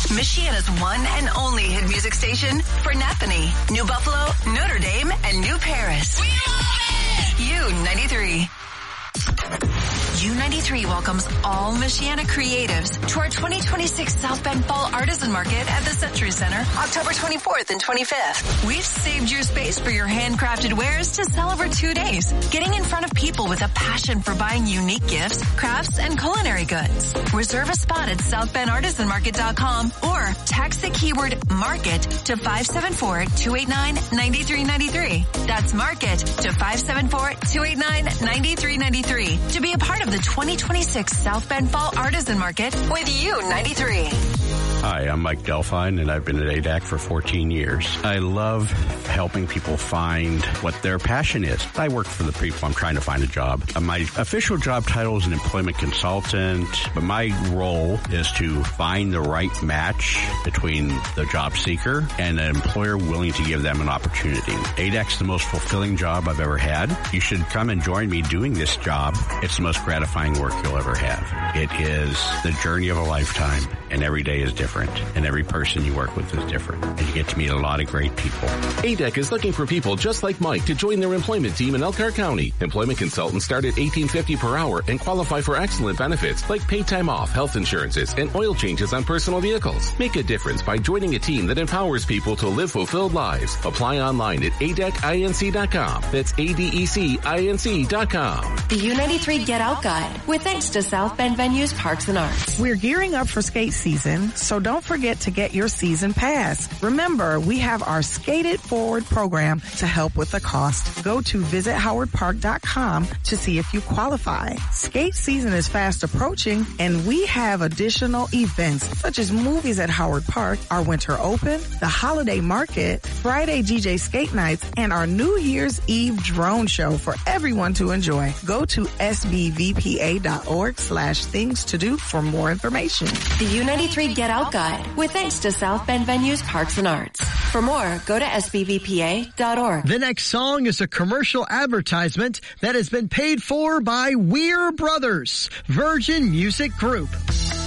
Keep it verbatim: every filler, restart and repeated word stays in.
Michiana's one and only hit music station for Napanee, New Buffalo, Notre Dame, and New Paris. We love it! U ninety-three. U ninety-three welcomes all Michiana creatives to our twenty twenty-six South Bend Fall Artisan Market at the Century Center, October twenty-fourth and twenty-fifth. We've saved your space for your handcrafted wares to sell over two days, getting in front of people with a passion for buying unique gifts, crafts, and culinary goods. Reserve a spot at south bend artisan market dot com or text the keyword MARKET to five seven four, two eight nine, nine three nine three. That's MARKET to five seven four, two eight nine, nine three nine three to be a part of the twenty twenty-six South Bend Fall Artisan Market with U ninety-three. Hi, I'm Mike Delphine, and I've been at A D A C for fourteen years. I love helping people find what their passion is. I work for the people I'm trying to find a job. My official job title is an employment consultant, but my role is to find the right match between the job seeker and an employer willing to give them an opportunity. A D A C is the most fulfilling job I've ever had. You should come and join me doing this job. It's the most gratifying work you'll ever have. It is the journey of a lifetime, and every day is different. And every person you work with is different. And you get to meet a lot of great people. A D E C is looking for people just like Mike to join their employment team in Elkhart County. Employment consultants start at eighteen fifty per hour and qualify for excellent benefits like paid time off, health insurances, and oil changes on personal vehicles. Make a difference by joining a team that empowers people to live fulfilled lives. Apply online at A D E C inc dot com. That's A D E C I N C dot com. The U ninety-three Get Out Guide, with thanks to South Bend Venues Parks and Arts. We're gearing up for skate season, so don't forget to get your season pass. Remember, we have our Skate It Forward program to help with the cost. Go to visit howard park dot com to see if you qualify. Skate season is fast approaching, and we have additional events such as movies at Howard Park, our winter open, the holiday market, Friday G J skate nights, and our New Year's Eve drone show for everyone to enjoy. Go to S B V P A dot org slash things to do for more information. The U ninety-three Get Out Guide, with thanks to South Bend Venues Parks and Arts. For more, go to S B V P A dot org. The next song is a commercial advertisement that has been paid for by Weir Brothers, Virgin Music Group.